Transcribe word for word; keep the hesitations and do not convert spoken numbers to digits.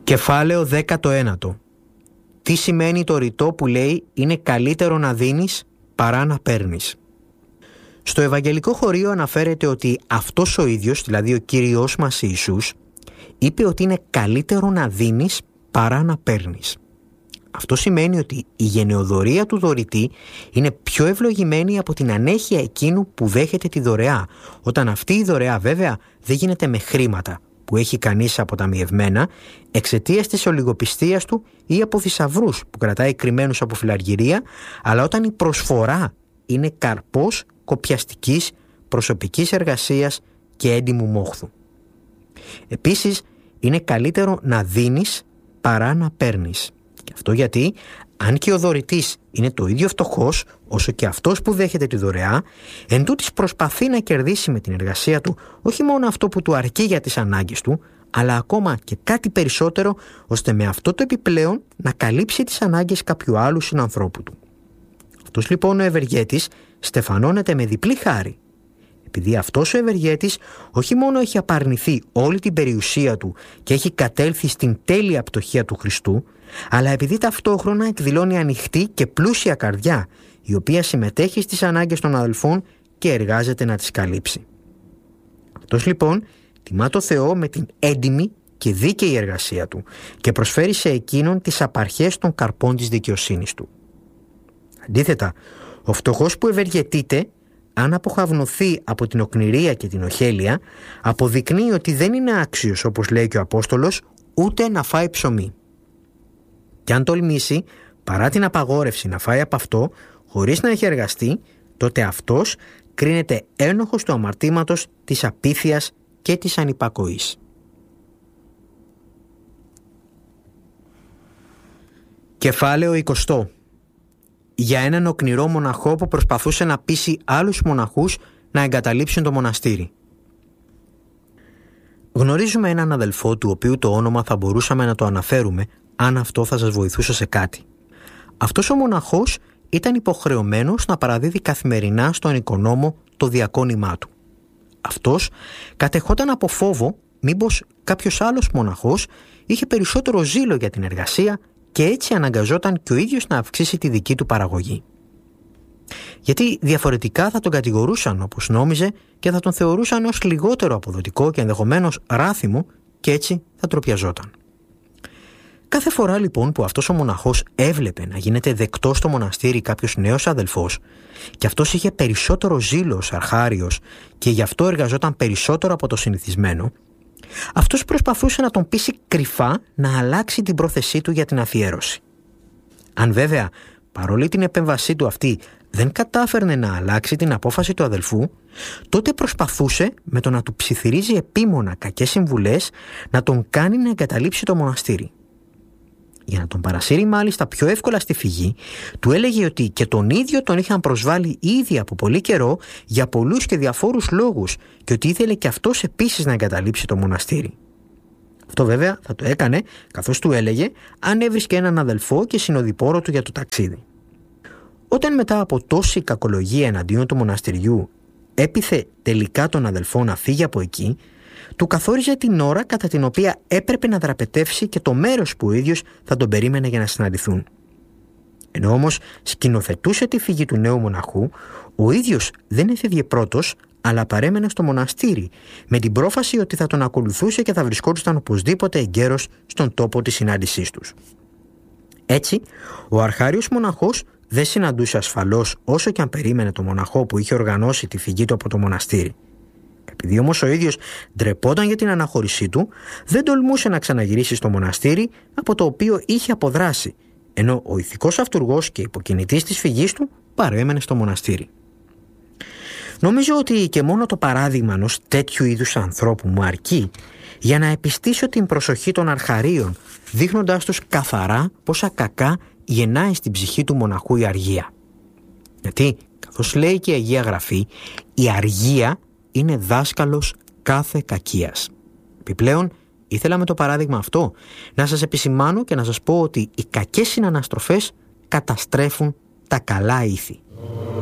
Κεφάλαιο δέκατο ένατο. Τι σημαίνει το ρητό που λέει είναι καλύτερο να δίνεις παρά να παίρνεις. Στο Ευαγγελικό χωρίο αναφέρεται ότι αυτός ο ίδιος, δηλαδή ο Κύριος μας Ιησούς, είπε ότι είναι καλύτερο να δίνεις παρά να παίρνεις. Αυτό σημαίνει ότι η γενεοδωρία του δωρητή είναι πιο ευλογημένη από την ανέχεια εκείνου που δέχεται τη δωρεά, όταν αυτή η δωρεά βέβαια δεν γίνεται με χρήματα που έχει κανείς αποταμιευμένα εξαιτίας της ολιγοπιστίας του ή από θησαυρούς που κρατάει κρυμμένους από φιλαργυρία, αλλά όταν η προσφορά είναι καρπός κοπιαστικής προσωπικής εργασίας και έντιμου μόχθου. Επίσης, είναι καλύτερο να δίνεις παρά να παίρνεις. Και αυτό γιατί, αν και ο δωρητής είναι το ίδιο φτωχός όσο και αυτός που δέχεται τη δωρεά, εν τούτης προσπαθεί να κερδίσει με την εργασία του όχι μόνο αυτό που του αρκεί για τις ανάγκες του, αλλά ακόμα και κάτι περισσότερο, ώστε με αυτό το επιπλέον να καλύψει τις ανάγκες κάποιου άλλου συνανθρώπου του. Αυτός λοιπόν ο ευεργέτης στεφανώνεται με διπλή χάρη, επειδή αυτός ο ευεργέτης όχι μόνο έχει απαρνηθεί όλη την περιουσία του και έχει κατέλθει στην τέλεια πτωχία του Χριστού, αλλά επειδή ταυτόχρονα εκδηλώνει ανοιχτή και πλούσια καρδιά, η οποία συμμετέχει στις ανάγκες των αδελφών και εργάζεται να τις καλύψει. Αυτός λοιπόν τιμά το Θεό με την έντιμη και δίκαιη εργασία του και προσφέρει σε εκείνον τις απαρχές των καρπών της δικαιοσύνης του. Αντίθετα, ο φτωχός που ευεργετείται, αν αποχαυνοθεί από την οκνηρία και την οχέλεια, αποδεικνύει ότι δεν είναι άξιος, όπως λέει και ο Απόστολος, ούτε να φάει ψωμί. Και αν τολμήσει, παρά την απαγόρευση να φάει από αυτό, χωρίς να έχει εργαστεί, τότε αυτός κρίνεται ένοχος του αμαρτήματος, της απίθειας και της ανυπακοής. Κεφάλαιο είκοσι. Για έναν οκνηρό μοναχό που προσπαθούσε να πείσει άλλους μοναχούς να εγκαταλείψουν το μοναστήρι. Γνωρίζουμε έναν αδελφό του οποίου το όνομα θα μπορούσαμε να το αναφέρουμε αν αυτό θα σας βοηθούσε σε κάτι. Αυτός ο μοναχός ήταν υποχρεωμένος να παραδίδει καθημερινά στον οικονόμο το διακόνημά του. Αυτός κατεχόταν από φόβο μήπως κάποιος άλλος μοναχός είχε περισσότερο ζήλο για την εργασία και έτσι αναγκαζόταν και ο ίδιος να αυξήσει τη δική του παραγωγή. Γιατί διαφορετικά θα τον κατηγορούσαν όπως νόμιζε και θα τον θεωρούσαν ως λιγότερο αποδοτικό και ενδεχομένως ράθιμο και έτσι θα τροπιαζόταν. Κάθε φορά λοιπόν που αυτός ο μοναχός έβλεπε να γίνεται δεκτός στο μοναστήρι κάποιος νέος αδελφός και αυτός είχε περισσότερο ζήλο ως αρχάριος και γι' αυτό εργαζόταν περισσότερο από το συνηθισμένο, αυτός προσπαθούσε να τον πείσει κρυφά να αλλάξει την πρόθεσή του για την αφιέρωση. Αν βέβαια παρόλη την επέμβασή του αυτή δεν κατάφερνε να αλλάξει την απόφαση του αδελφού, τότε προσπαθούσε με το να του ψιθυρίζει επίμονα κακές συμβουλές να τον κάνει να εγκαταλείψει το μοναστήρι. Για να τον παρασύρει μάλιστα πιο εύκολα στη φυγή, του έλεγε ότι και τον ίδιο τον είχαν προσβάλει ήδη από πολύ καιρό για πολλούς και διαφόρους λόγους και ότι ήθελε και αυτός επίσης να εγκαταλείψει το μοναστήρι. Αυτό βέβαια θα το έκανε καθώς του έλεγε αν έβρισκε έναν αδελφό και συνοδοιπόρο του για το ταξίδι. Όταν μετά από τόση κακολογία εναντίον του μοναστηριού έπιθε τελικά τον αδελφό να φύγει από εκεί, του καθόριζε την ώρα κατά την οποία έπρεπε να δραπετεύσει και το μέρος που ο ίδιος θα τον περίμενε για να συναντηθούν. Ενώ όμως σκηνοθετούσε τη φυγή του νέου μοναχού, ο ίδιος δεν έφευγε πρώτος, αλλά παρέμενε στο μοναστήρι, με την πρόφαση ότι θα τον ακολουθούσε και θα βρισκόταν οπωσδήποτε εγκαίρος στον τόπο της συνάντησής τους. Έτσι, ο αρχάριος μοναχός δεν συναντούσε ασφαλώς όσο και αν περίμενε το μοναχό που είχε οργανώσει τη φυγή του από το μοναστήρι. Επειδή όμως ο ίδιος ντρεπόταν για την αναχώρησή του, δεν τολμούσε να ξαναγυρίσει στο μοναστήρι από το οποίο είχε αποδράσει, ενώ ο ηθικός αυτουργός και υποκινητής της φυγής του παρέμενε στο μοναστήρι. Νομίζω ότι και μόνο το παράδειγμα ενός τέτοιου είδους ανθρώπου μου αρκεί για να επιστήσω την προσοχή των αρχαρίων, δείχνοντάς τους καθαρά πόσα κακά γεννάει στην ψυχή του μοναχού η αργία. Γιατί, καθώς λέει και η Αγία Γραφή, η αργία είναι δάσκαλος κάθε κακίας. Επιπλέον, ήθελα με το παράδειγμα αυτό να σας επισημάνω και να σας πω ότι οι κακές συναναστροφές καταστρέφουν τα καλά ήθη.